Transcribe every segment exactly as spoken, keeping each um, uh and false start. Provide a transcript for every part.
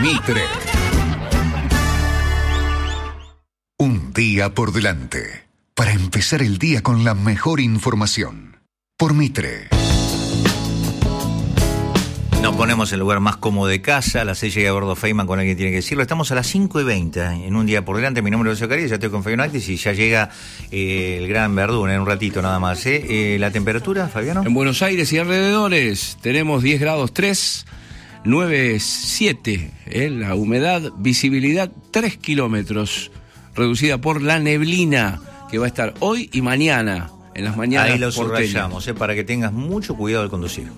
Mitre. Un día por delante, para empezar el día con la mejor información. Por Mitre. Nos ponemos en el lugar más cómodo de casa, a las seis llega Gordo Feynman con alguien tiene que decirlo. Estamos a las cinco y veinte, en un día por delante. Mi nombre es José Carías, ya estoy con Fabián Actis y ya llega eh, el gran Verdún en un ratito nada más. ¿eh? Eh, ¿La temperatura, Fabiano? En Buenos Aires y alrededores tenemos diez grados tres, nueve siete, ¿eh? La humedad, visibilidad tres kilómetros, reducida por la neblina que va a estar hoy y mañana, en las mañanas. Ahí lo subrayamos, ¿eh? Para que tengas mucho cuidado al conducir.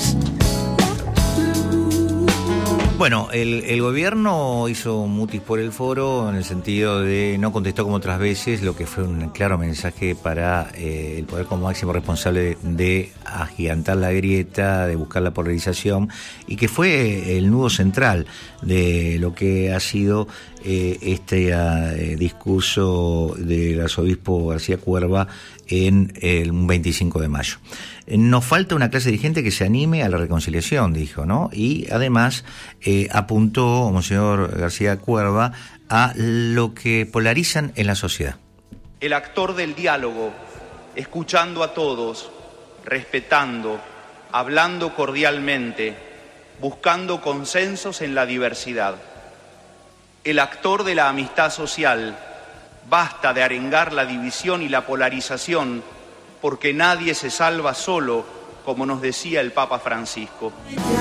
Bueno, el, el gobierno hizo mutis por el foro en el sentido de no contestó como otras veces, lo que fue un claro mensaje para eh, el poder como máximo responsable de, de agigantar la grieta, de buscar la polarización, y que fue el nudo central de lo que ha sido eh, este eh, discurso del arzobispo García Cuerva en el veinticinco de mayo. Nos falta una clase dirigente que se anime a la reconciliación, dijo, ¿no? Y además eh, apuntó, Monseñor García Cuerva, a lo que polarizan en la sociedad. El actor del diálogo, escuchando a todos, respetando, hablando cordialmente, buscando consensos en la diversidad. El actor de la amistad social, basta de arengar la división y la polarización, porque nadie se salva solo, como nos decía el Papa Francisco.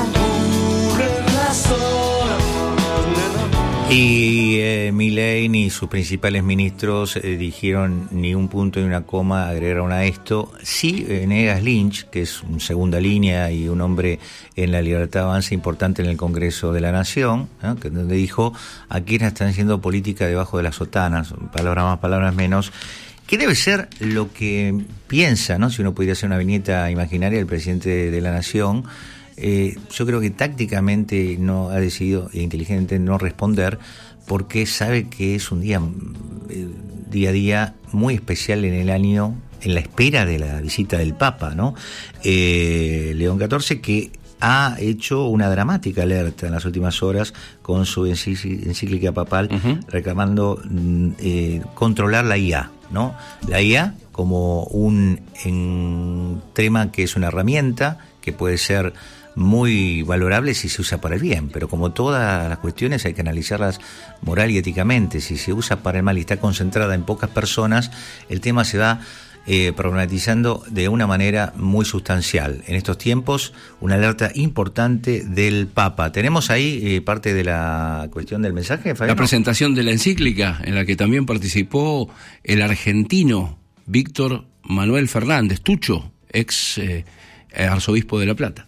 Y eh, Milei ni sus principales ministros eh, dijeron ni un punto ni una coma, agregaron a esto. Sí, Eneas Lynch, que es un segunda línea y un hombre en la Libertad Avanza importante en el Congreso de la Nación, ¿no? Que, donde dijo, aquí están haciendo política debajo de las sotanas, palabras más, palabras menos. ¿Qué debe ser lo que piensa, ¿no? Si uno pudiera hacer una viñeta imaginaria del presidente de la Nación? Eh, yo creo que tácticamente no ha decidido, e inteligentemente, no responder, porque sabe que es un día, eh, día a día muy especial en el año, en la espera de la visita del Papa, ¿no? Eh, León catorce, que ha hecho una dramática alerta en las últimas horas con su encíclica papal, uh-huh. reclamando eh, controlar la I A, ¿no? La I A como un en, tema que es una herramienta que puede ser muy valorable si se usa para el bien, pero como todas las cuestiones hay que analizarlas moral y éticamente. Si se usa para el mal y está concentrada en pocas personas, el tema se va eh, problematizando de una manera muy sustancial. En estos tiempos, una alerta importante del Papa. ¿Tenemos ahí eh, parte de la cuestión del mensaje, Fabián? La presentación de la encíclica, en la que también participó el argentino Víctor Manuel Fernández, Tucho, ex eh, arzobispo de La Plata.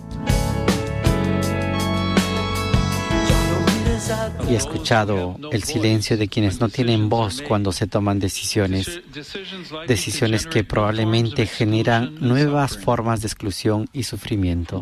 Y he escuchado el silencio de quienes no tienen voz cuando se toman decisiones, decisiones que probablemente generan nuevas formas de exclusión y sufrimiento.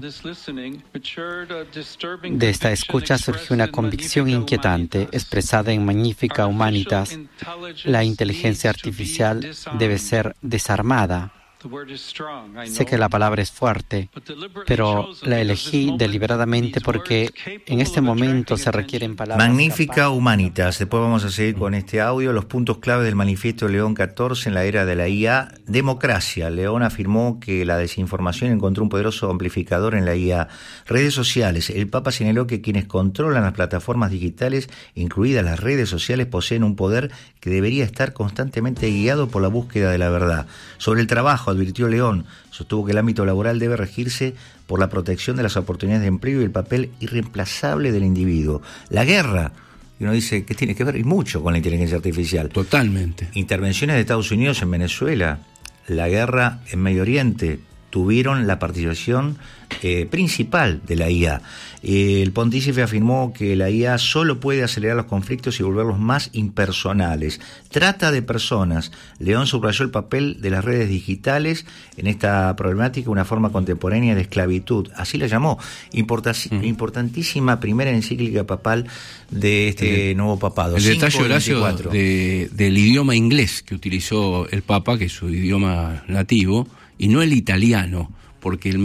De esta escucha surgió una convicción inquietante expresada en Magnificat Humanitas: la inteligencia artificial debe ser desarmada. Sé que la palabra es fuerte, pero la elegí deliberadamente porque en este momento se requieren palabras. Magnificat Humanitas. Después vamos a seguir con este audio. Los puntos clave del manifiesto de León catorce en la era de la I A. Democracia. León afirmó que la desinformación encontró un poderoso amplificador en la I A. Redes sociales. El Papa señaló que quienes controlan las plataformas digitales, incluidas las redes sociales, poseen un poder que debería estar constantemente guiado por la búsqueda de la verdad. Sobre el trabajo, advirtió León, sostuvo que el ámbito laboral debe regirse por la protección de las oportunidades de empleo y el papel irreemplazable del individuo. La guerra, y uno dice que tiene que ver y mucho con la inteligencia artificial. Totalmente. Intervenciones de Estados Unidos en Venezuela, la guerra en Medio Oriente, tuvieron la participación eh, principal de la I A. Eh, el pontífice afirmó que la I A solo puede acelerar los conflictos y volverlos más impersonales. Trata de personas. León subrayó el papel de las redes digitales en esta problemática, una forma contemporánea de esclavitud. Así la llamó. Importas, mm. Importantísima primera encíclica papal de este el, nuevo papado. El detalle, Horacio, de, del idioma inglés que utilizó el Papa, que es su idioma nativo, y no el italiano, porque el